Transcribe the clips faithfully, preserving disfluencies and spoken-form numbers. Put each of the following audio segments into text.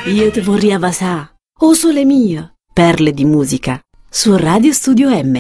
Io te vorrei avasà, o sole mio, perle di musica, su Radio Studio M.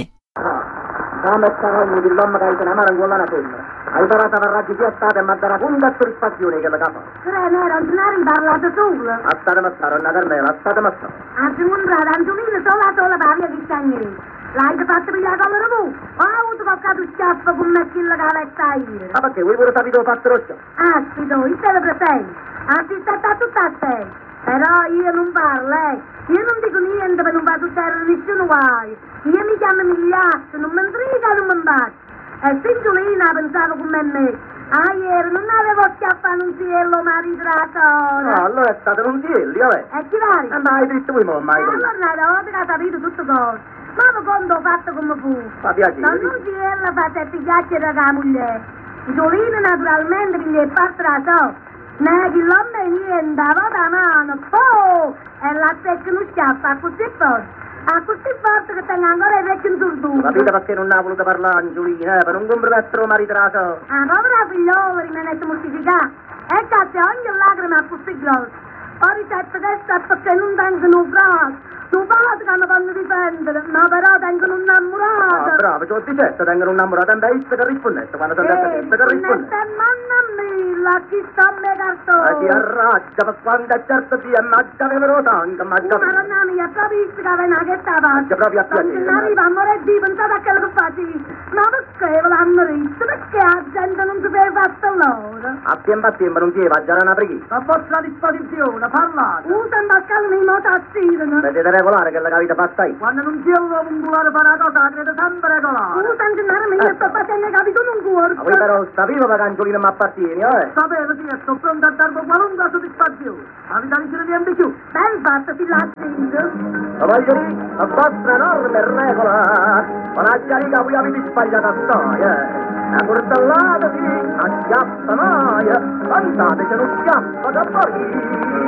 Come sarò di l'uomo che hai una mano in quella femmina? Hai parlato per raggi più state e mi darà punta soddisfazione che la capa. Tre nero, non hai parlato solo. A state massaro, una carmela, a state massaro. A seconda, Antonino, sola sola per via di stagnere. L'hai fatto pigliare con la tu? Ho avuto qualche schiaffo con me che la caletta ieri. Ma perché? Vuoi pure sapere dove fatto lo schiaffo? Ah, sì, tu, io te lo presento. Anzi, sta tutta a te. Però io non parlo, eh. Io non dico niente per non fare terra nessuno guai. Io mi chiamo Migliaccio, non mi intriga, non mi bacio. E Singiolina pensavo come me. Ah, ieri non avevo schiaffato un cielo marito da sola. No, allora è stato un cielo, vabbè. E chi vari? E ma hai detto voi, mo, mai E detto. allora una volta che ho capito tutte cose. Ma quando ho fatto come fu? Fa piacere. Non un cielo fate pigliacere da moglie. Giolina naturalmente che gli è parte da sola. Ne chi l'uomo è niente, va da mano, oh! E la secca non schiaffa, così forte. Ah, così forte che tengo ancora i vecchi in tortura. Capite perché non ha voluto parlare Angiolina, eh? Per non compromettere il marito della casa. Ah, povera figliola, rimanete mortificata. E cazzo, ogni lacrima è così grossa. Poi ricette questa perché non tengono frasi. Tu fate che non fanno difendere, ma però tengono un innamorato. Ah, bravo, cioè di certo tengono un innamorato, e beh, che rispondete quando sono detto Eh, che rispondete. mamma mia, chi sta a me Ma cartone? si arraggia, per quando è certo di ma già avevano tanto, ma già... Ma madonna mia, capisci che aveva che stava? C'è proprio a piacere, Non ma- arriva a morire di pensare a quello che facevi. Ma perché l'hanno visto? Perché la gente non sapeva fatto loro? A tempo a tempo non si va già una preghiera. A vostra disposizione, parlate. Usa un baccalino in moto a sirene. Vedete regolare che la capita fatta io. Quando non si è ungolare per una cosa, la crede sempre regolare. Usa un denaro mio, sto facendo capito un Ma voi corso. però sta vivo che Angiolina mi appartiene, eh? Sapete, sì, sto pronto a darvi qualunque soddisfazione. Avete vicino niente più. Ben fatto, si l'ha sentito. Lo voglio dire, la vostra norma e regola, una chiarica voi avete sbagliata storia. La portellata sì, a schiaffa noia, cantate c'è uno schiaffo da poi.